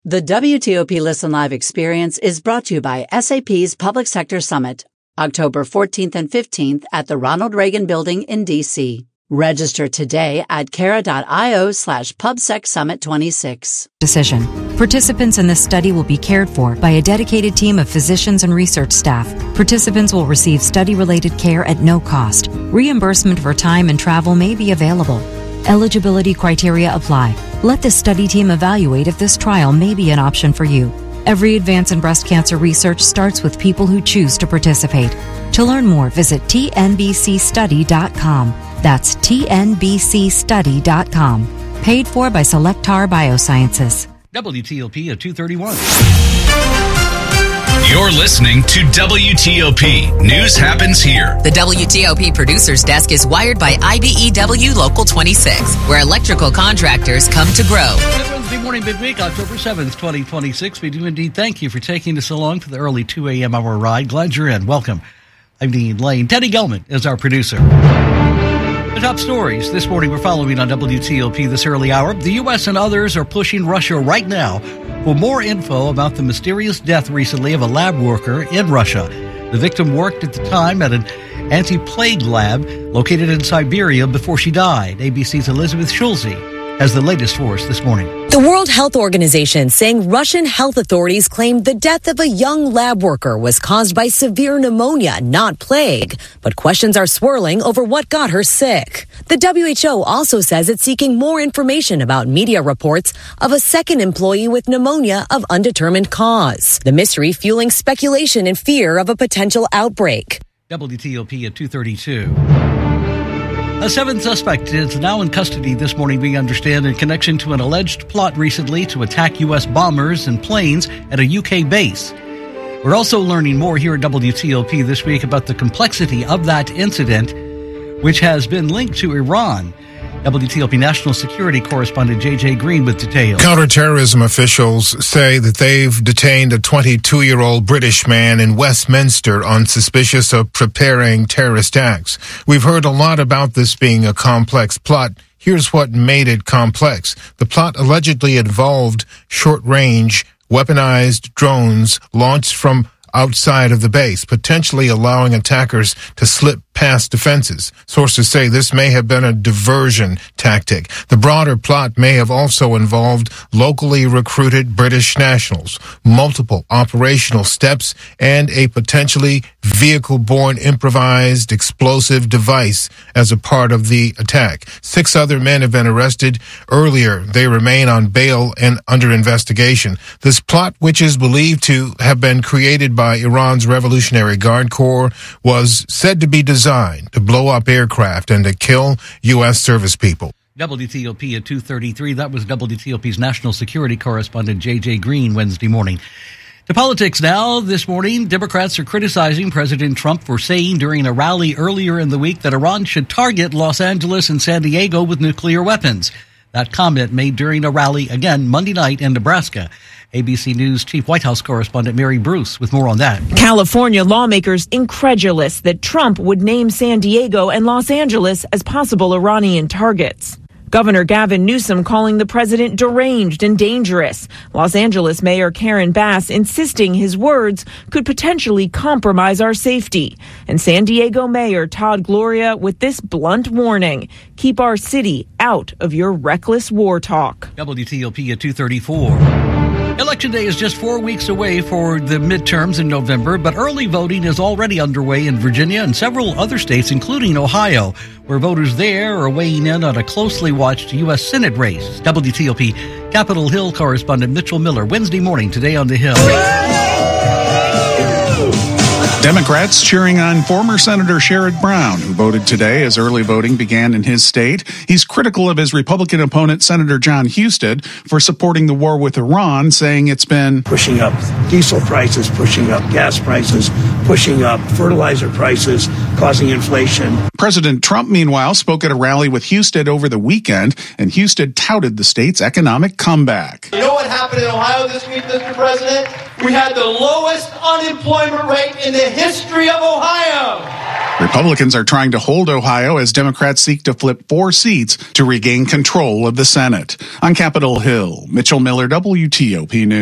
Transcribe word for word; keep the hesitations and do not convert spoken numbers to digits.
The W T O P Listen Live experience is brought to you by S A P's Public Sector Summit, October fourteenth and fifteenth at the Ronald Reagan Building in D C. Register today at cara.io slash PubSec Summit 26. Decision. Participants in this study will be cared for by a dedicated team of physicians and research staff. Participants will receive study-related care at no cost. Reimbursement for time and travel may be available. Eligibility criteria apply. Let the study team evaluate if this trial may be an option for you. Every advance in breast cancer research starts with people who choose to participate. To learn more, visit T N B C study dot com. That's T N B C study dot com. Paid for by Cellectar Biosciences. W T O P at two thirty-one. You're listening to W T O P. News happens here. The W T O P Producer's Desk is wired by I B E W Local twenty-six, where electrical contractors come to grow. Good Wednesday morning, midweek, October seventh, twenty twenty-six. We do indeed thank you for taking us along for the early two a.m. hour ride. Glad you're in. Welcome. I'm Dean Lane. Teddy Gelman is our producer. The top stories this morning we're following on W T O P this early hour. The U S and others are pushing Russia right now for more info about the mysterious death recently of a lab worker in Russia. The victim worked at the time at an anti-plague lab located in Siberia before she died. A B C's Elizabeth Schulze has the latest for us this morning. The World Health Organization saying Russian health authorities claimed the death of a young lab worker was caused by severe pneumonia, not plague. But questions are swirling over what got her sick. The W H O also says it's seeking more information about media reports of a second employee with pneumonia of undetermined cause. The mystery fueling speculation and fear of a potential outbreak. W T O P at two thirty-two. A seventh suspect is now in custody this morning, we understand, in connection to an alleged plot recently to attack U S bombers and planes at a U K base. We're also learning more here at W T O P this week about the complexity of that incident, which has been linked to Iran. W T O P National Security Correspondent J J Green with details. Counterterrorism officials say that they've detained a twenty-two-year-old British man in Westminster on suspicious of preparing terrorist acts. We've heard a lot about this being a complex plot. Here's what made it complex. The plot allegedly involved short-range, weaponized drones launched from outside of the base, potentially allowing attackers to slip past defenses. Sources say this may have been a diversion tactic. The broader plot may have also involved locally recruited British nationals, multiple operational steps, and a potentially vehicle-borne improvised explosive device as a part of the attack. Six other men have been arrested earlier. They remain on bail and under investigation. This plot, which is believed to have been created by Iran's Revolutionary Guard Corps, was said to be designed to blow up aircraft and to kill U S service people. W T O P at two thirty-three. That was W T O P's National Security Correspondent J J Green Wednesday morning. To politics now. This morning, Democrats are criticizing President Trump for saying during a rally earlier in the week that Iran should target Los Angeles and San Diego with nuclear weapons. That comment made during a rally again Monday night in Nebraska. A B C News Chief White House Correspondent Mary Bruce with more on that. California lawmakers incredulous that Trump would name San Diego and Los Angeles as possible Iranian targets. Governor Gavin Newsom calling the president deranged and dangerous. Los Angeles Mayor Karen Bass insisting his words could potentially compromise our safety. And San Diego Mayor Todd Gloria with this blunt warning: keep our city out of your reckless war talk. W T O P at two thirty-four. Election day is just four weeks away for the midterms in November, but early voting is already underway in Virginia and several other states, including Ohio, where voters there are weighing in on a closely watched U S Senate race. W T O P Capitol Hill correspondent Mitchell Miller, Wednesday morning, today on the Hill. Democrats cheering on former Senator Sherrod Brown, who voted today as early voting began in his state. He's critical of his Republican opponent, Senator John Husted, for supporting the war with Iran, saying it's been pushing up diesel prices, pushing up gas prices, pushing up fertilizer prices, causing inflation. President Trump, meanwhile, spoke at a rally with Husted over the weekend, and Husted touted the state's economic comeback. You know what happened in Ohio this week, Mister President? We had the lowest unemployment rate in the history of Ohio. Republicans are trying to hold Ohio as Democrats seek to flip four seats to regain control of the Senate. On Capitol Hill, Mitchell Miller, W T O P News.